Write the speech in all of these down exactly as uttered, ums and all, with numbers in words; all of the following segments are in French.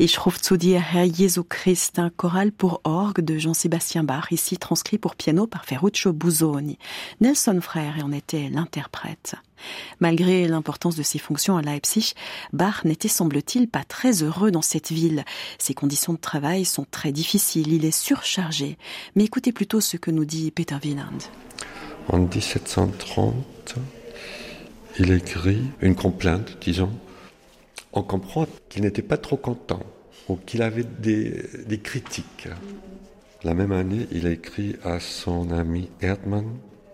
Ich rufe zu dir, Herr Jesu Christ, un choral pour orgue de Jean-Sébastien Bach, ici transcrit pour piano par Ferruccio Busoni. Nelson Frère en était l'interprète. Malgré l'importance de ses fonctions à Leipzig, Bach n'était, semble-t-il, pas très heureux dans cette ville. Ses conditions de travail sont très difficiles, il est surchargé. Mais écoutez plutôt ce que nous dit Peter Wieland. En dix-sept cent trente, il écrit une complainte, disons. On comprend qu'il n'était pas trop content ou qu'il avait des, des critiques. La même année, il a écrit à son ami Erdmann,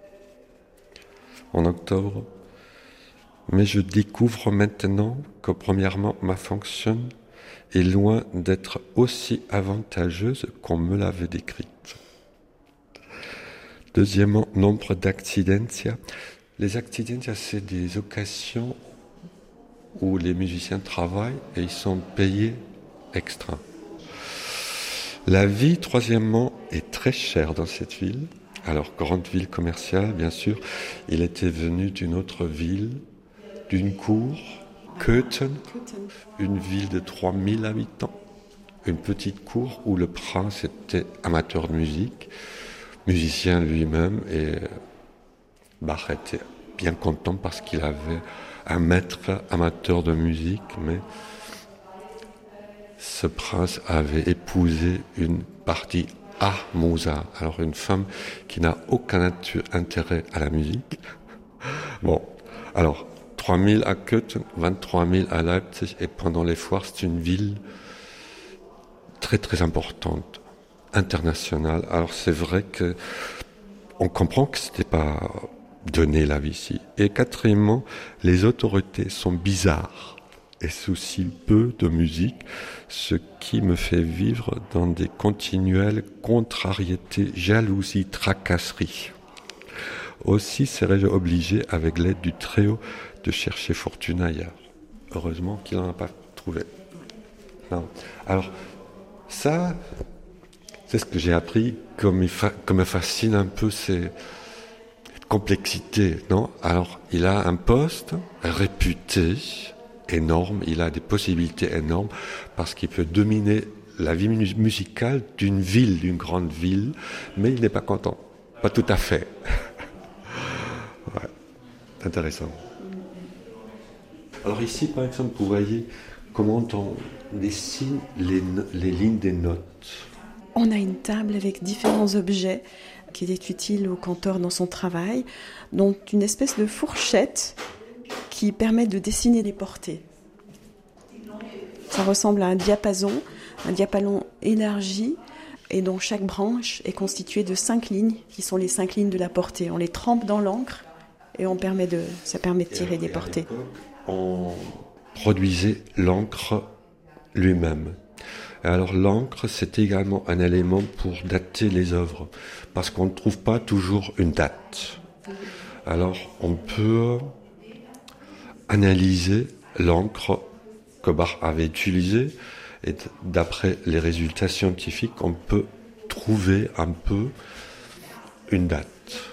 en octobre, « Mais je découvre maintenant que premièrement, ma fonction est loin d'être aussi avantageuse qu'on me l'avait décrite. Deuxièmement, nombre d'accidentia. Les accidentia, c'est des occasions où les musiciens travaillent et ils sont payés extra. La vie, troisièmement, est très chère dans cette ville. Alors, grande ville commerciale, bien sûr. Il était venu d'une autre ville, d'une cour, Köthen, une ville de trois mille habitants. Une petite cour où le prince était amateur de musique, musicien lui-même, et Bach était bien content parce qu'il avait un maître amateur de musique, mais ce prince avait épousé une partie à Mozart, alors une femme qui n'a aucun intérêt à la musique. Bon, alors trois mille à Köthen, vingt-trois mille à Leipzig, et pendant les foires, c'est une ville très très importante, internationale. Alors c'est vrai que on comprend que c'était pas donner la vie ici. Et quatrièmement, les autorités sont bizarres et soucient peu de musique, ce qui me fait vivre dans des continuelles contrariétés, jalousies, tracasseries. Aussi serais-je obligé, avec l'aide du Tréau, de chercher fortune ailleurs. Heureusement qu'il n'en a pas trouvé. Non. Alors, ça, c'est ce que j'ai appris, comme me fa- me fascine un peu, c'est complexité, non? Alors, il a un poste réputé, énorme, il a des possibilités énormes, parce qu'il peut dominer la vie mu- musicale d'une ville, d'une grande ville, mais il n'est pas content. Pas tout à fait. Ouais, c'est intéressant. Alors ici, par exemple, vous voyez comment on dessine les, no- les lignes des notes. On a une table avec différents objets qui est utile au cantor dans son travail, dont une espèce de fourchette qui permet de dessiner les portées. Ça ressemble à un diapason, un diapason élargi, et dont chaque branche est constituée de cinq lignes, qui sont les cinq lignes de la portée. On les trempe dans l'encre et on permet de, ça permet de tirer des portées. On produisait l'encre lui-même. Alors l'encre, c'est également un élément pour dater les œuvres, parce qu'on ne trouve pas toujours une date. Alors on peut analyser l'encre que Bach avait utilisée, et d'après les résultats scientifiques, on peut trouver un peu une date.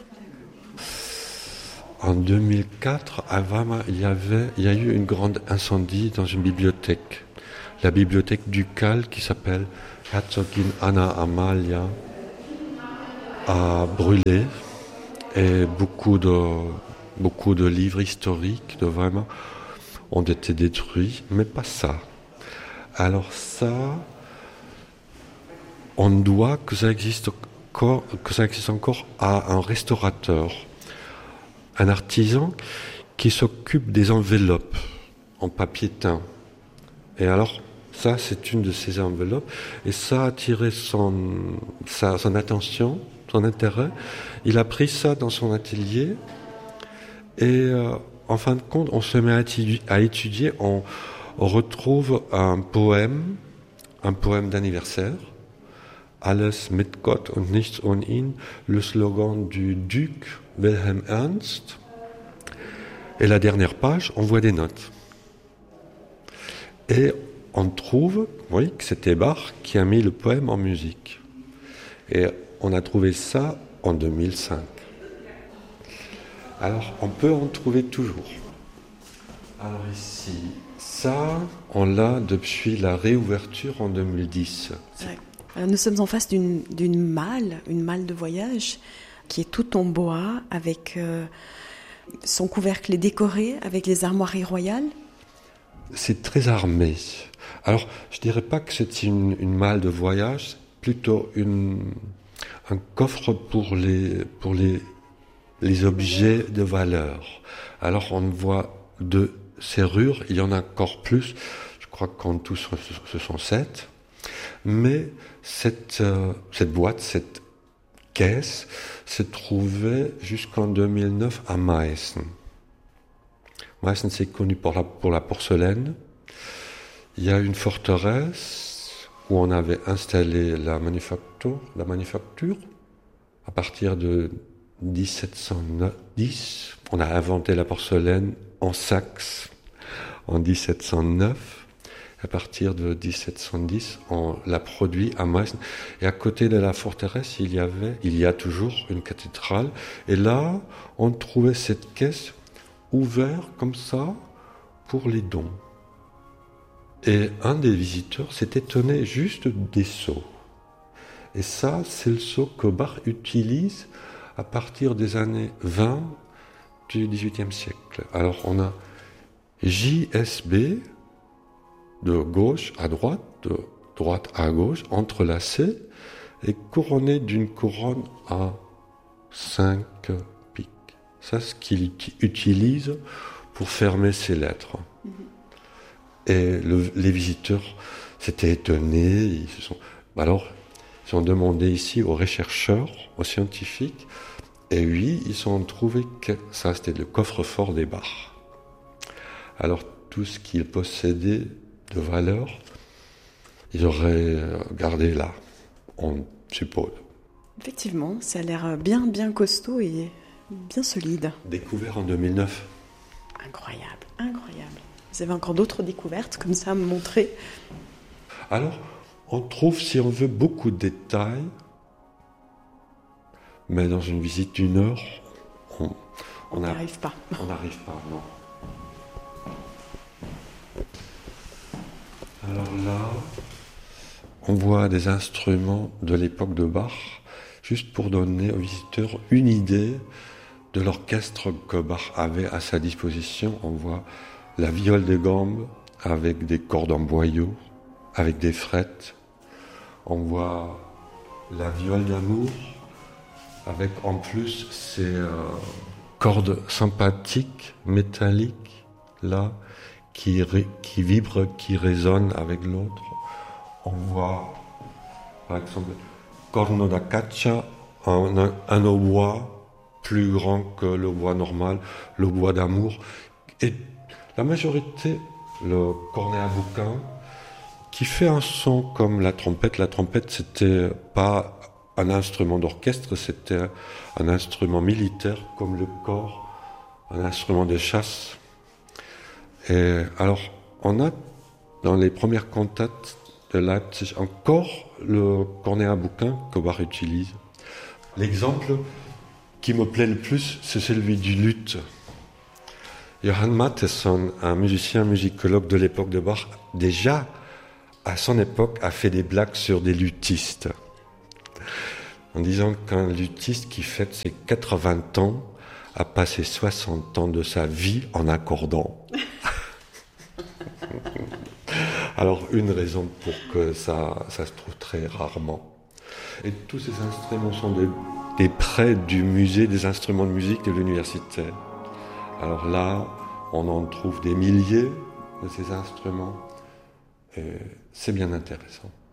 En deux mille quatre, à Weimar, il y avait, il y a eu une grande incendie dans une bibliothèque. La bibliothèque ducale qui s'appelle Herzogin Anna Amalia a brûlé et beaucoup de, beaucoup de livres historiques de Weimar ont été détruits, mais pas ça. Alors ça, on doit que ça existe encore, que ça existe encore à un restaurateur, un artisan qui s'occupe des enveloppes en papier teint. Et alors, ça, c'est une de ces enveloppes, et ça a attiré son, sa, son attention, son intérêt. Il a pris ça dans son atelier, et euh, en fin de compte, on se met à étudier, à étudier on, on retrouve un poème, un poème d'anniversaire, Alles mit Gott und nichts ohne ihn, le slogan du duc Wilhelm Ernst, et la dernière page, on voit des notes. Et on trouve, oui, que c'était Bach qui a mis le poème en musique. Et on a trouvé ça en deux mille cinq. Alors, on peut en trouver toujours. Alors ici, ça, on l'a depuis la réouverture en deux mille dix. Ouais. Alors, nous sommes en face d'une, d'une malle, une malle de voyage, qui est toute en bois, avec euh, son couvercle est décoré, avec les armoiries royales. C'est très armé. Alors, je dirais pas que c'est une, une malle de voyage, plutôt une, un coffre pour les, pour les, les objets de valeur. Alors, on voit deux serrures, il y en a encore plus, je crois qu'en tout ce sont sept, mais cette, euh, cette boîte, cette caisse, se trouvait jusqu'en deux mille neuf à Meissen. Meissen, c'est connu pour la, pour la porcelaine. Il y a une forteresse où on avait installé la manufacture, la manufacture. À partir de dix-sept cent dix, on a inventé la porcelaine en Saxe en dix-sept cent neuf. À partir de dix-sept cent dix, on l'a produit à Meissen. Et à côté de la forteresse, il y avait, il y a toujours une cathédrale. Et là, on trouvait cette caisse ouverte comme ça pour les dons. Et un des visiteurs s'est étonné juste des seaux. Et ça, c'est le seau que Bach utilise à partir des années vingt du dix-huitième siècle. Alors on a J S B de gauche à droite, de droite à gauche, entrelacé et couronné d'une couronne à cinq pics. Ça, c'est ce qu'il utilise pour fermer ses lettres. Mm-hmm. Et le, les visiteurs s'étaient étonnés. Ils se sont, alors, ils ont demandé ici aux chercheurs, aux scientifiques, et oui, ils ont trouvé que ça, c'était le coffre-fort des Bach. Alors, tout ce qu'ils possédaient de valeur, ils auraient gardé là, on suppose. Effectivement, ça a l'air bien, bien costaud et bien solide. Découvert en deux mille neuf. Incroyable, incroyable. Vous avez encore d'autres découvertes comme ça à me montrer? Alors, on trouve, si on veut, beaucoup de détails, mais dans une visite d'une heure, on n'y arrive pas. On n'arrive pas, non. Alors là, on voit des instruments de l'époque de Bach, juste pour donner aux visiteurs une idée de l'orchestre que Bach avait à sa disposition. On voit la viole de gambe avec des cordes en boyau, avec des frettes. On voit la viole d'amour avec en plus ces euh, cordes sympathiques, métalliques, là, qui, ré, qui vibrent, qui résonnent avec l'autre. On voit, par exemple, corno da caccia, un, un, un hautbois plus grand que le hautbois normal, le hautbois d'amour. Et la majorité, le cornet à bouquin, qui fait un son comme la trompette. La trompette, c'était pas un instrument d'orchestre, c'était un instrument militaire, comme le cor, un instrument de chasse. Et alors, on a, dans les premières cantates de Leipzig, encore le cornet à bouquin que Bach utilise. L'exemple qui me plaît le plus, c'est celui du luth. Johann Mattheson, un musicien musicologue de l'époque de Bach, déjà, à son époque, a fait des blagues sur des luthistes. En disant qu'un luthiste qui fête ses quatre-vingts ans a passé soixante ans de sa vie en accordant. Alors, une raison pour que ça, ça se trouve très rarement. Et tous ces instruments sont des, des prêts du musée des instruments de musique de l'université. Alors là, on en trouve des milliers de ces instruments. Et c'est bien intéressant.